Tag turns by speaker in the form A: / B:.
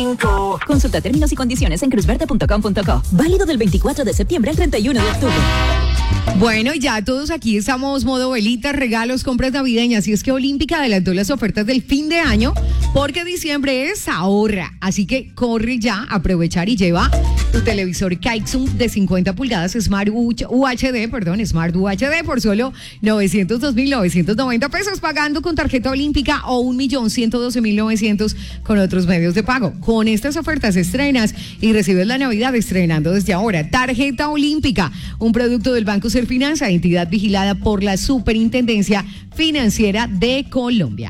A: 5.
B: Consulta términos y condiciones en cruzverde.com.co. Válido del 24 de septiembre al 31 de octubre.
C: Bueno, ya todos aquí estamos modo velitas, regalos, compras navideñas. Y es que Olímpica adelantó las ofertas del fin de año porque diciembre es ahorra. Así que corre ya a aprovechar y lleva tu televisor Kaixun de 50 pulgadas Smart UHD por solo 902.990 pesos pagando con tarjeta Olímpica o 1.112.900 con otros medios de pago. Con estas ofertas estrenas y recibes la Navidad estrenando desde ahora. Tarjeta Olímpica, un producto del Banco Serfinanza, entidad vigilada por la Superintendencia Financiera de Colombia.